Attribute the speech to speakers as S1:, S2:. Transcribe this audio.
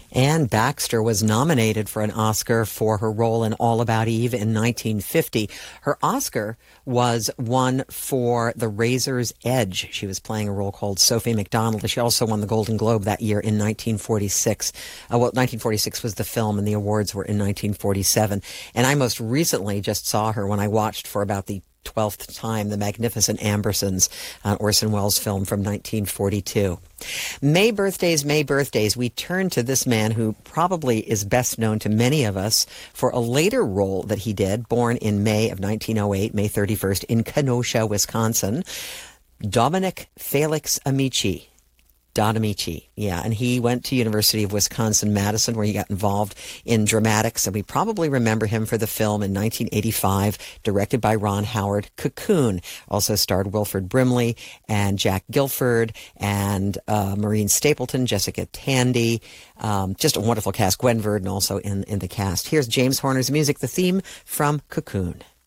S1: Anne Baxter was nominated for an Oscar for her role in All About Eve in 1950. Her Oscar was won for The Razor's Edge. She was playing a role called Sophie MacDonald. She also won the Golden Globe that year in 1946. 1946 was the film, and the awards were in 1947. And I most recently just saw her when I watched for about the 12th time The Magnificent Ambersons, an Orson Welles film from 1942. May birthdays. We turn to this man who probably is best known to many of us for a later role that he did, born in May of 1908, May 31st, in Kenosha, Wisconsin. Dominic Felix Amici. Don Amici, yeah, and he went to University of Wisconsin-Madison, where he got involved in dramatics, and we probably remember him for the film in 1985, directed by Ron Howard, Cocoon. Also starred Wilford Brimley and Jack Gilford and Maureen Stapleton, Jessica Tandy, just a wonderful cast. Gwen Verdon also in the cast. Here's James Horner's music, the theme from Cocoon.